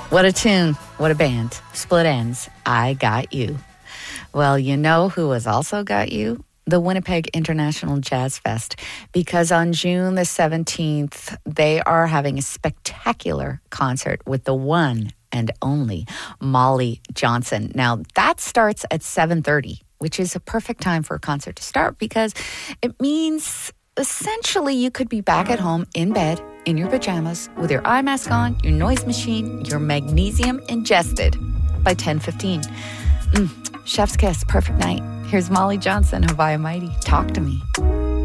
What a tune. What a band. Split Ends. I Got You. Well, you know who has also got you? The Winnipeg International Jazz Fest, because on June the 17th, they are having a spectacular concert with the one and only Molly Johnson. Now, that starts at 7:30, which is a perfect time for a concert to start because it means essentially you could be back at home in bed, in your pajamas, with your eye mask on, your noise machine, your magnesium ingested by 10:15. Chef's kiss, perfect night. Here's Molly Johnson, Hawaii Mighty. Talk to me.